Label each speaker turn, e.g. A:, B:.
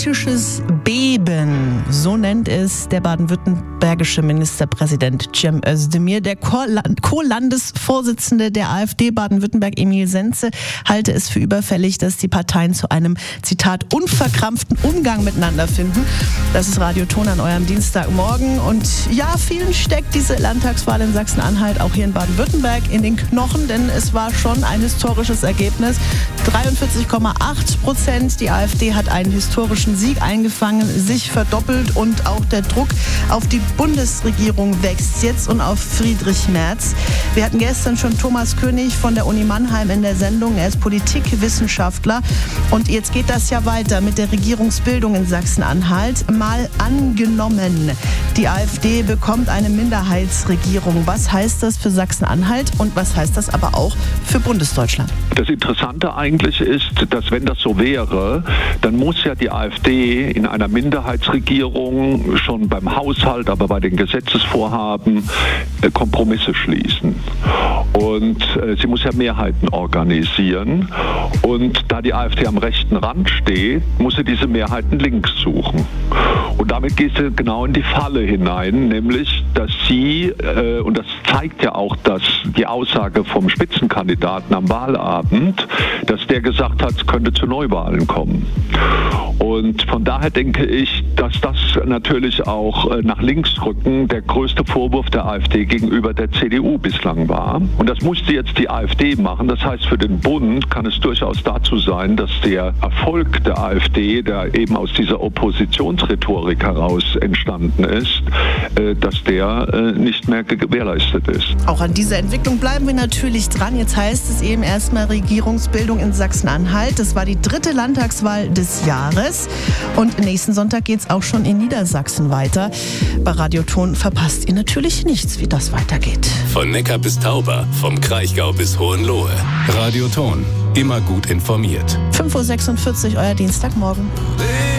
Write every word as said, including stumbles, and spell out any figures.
A: politisches Beben, so nennt es der baden-württembergische Ministerpräsident Cem Özdemir. Der Co-Landesvorsitzende der AfD Baden-Württemberg, Emil Senze, halte es für überfällig, dass die Parteien zu einem, Zitat, unverkrampften Umgang miteinander finden. Das ist Radio Ton an eurem Dienstagmorgen. Und ja, vielen steckt diese Landtagswahl in Sachsen-Anhalt, auch hier in Baden-Württemberg, in den Knochen, denn es war schon ein historisches Ergebnis. dreiundvierzig Komma acht Prozent. Die AfD hat einen historischen Sieg eingefangen, sich verdoppelt und auch der Druck auf die Bundesregierung wächst jetzt und auf Friedrich Merz. Wir hatten gestern schon Thomas König von der Uni Mannheim in der Sendung. Er ist Politikwissenschaftler und jetzt geht das ja weiter mit der Regierungsbildung in Sachsen-Anhalt. Mal angenommen, die AfD bekommt eine Minderheitsregierung. Was heißt das für Sachsen-Anhalt und was heißt das aber auch für Bundesdeutschland?
B: Das Interessante eigentlich ist, dass wenn das so wäre, dann muss ja die AfD in einer Minderheitsregierung schon beim Haushalt, aber bei den Gesetzesvorhaben äh, Kompromisse schließen. Und äh, sie muss ja Mehrheiten organisieren. Und da die AfD am rechten Rand steht, muss sie diese Mehrheiten links suchen. Und damit geht sie genau in die Falle hinein, nämlich, dass sie, äh, und das zeigt ja auch dass die Aussage vom Spitzenkandidaten am Wahlabend, dass der gesagt hat, es könnte zu Neuwahlen kommen. Und von daher denke ich, dass das natürlich auch nach links rücken der größte Vorwurf der AfD gegenüber der C D U bislang war. Und das musste jetzt die AfD machen. Das heißt, für den Bund kann es durchaus dazu sein, dass der Erfolg der AfD, der eben aus dieser Oppositionsrhetorik heraus entstanden ist, dass der nicht mehr gewährleistet ist.
A: Auch an dieser Entwicklung bleiben wir natürlich dran. Jetzt heißt es eben erstmal Regierungsbildung in Sachsen-Anhalt. Das war die dritte Landtagswahl des Jahres. Und nächsten Sonntag geht es auch schon in Niedersachsen weiter. Bei Radio Ton verpasst ihr natürlich nichts, wie das weitergeht.
C: Von Neckar bis Tauber, vom Kraichgau bis Hohenlohe. Radio Ton, immer gut informiert.
A: fünf Uhr sechsundvierzig, euer Dienstagmorgen.